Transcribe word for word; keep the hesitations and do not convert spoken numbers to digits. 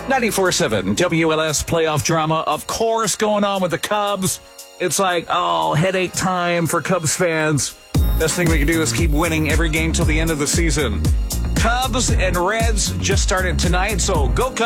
ninety-four seven W L S playoff drama, of course, going on with the Cubs. It's like, oh, headache time for Cubs fans. Best thing we can do is keep winning every game till the end of the season. Cubs and Reds just started tonight, so go Cubs.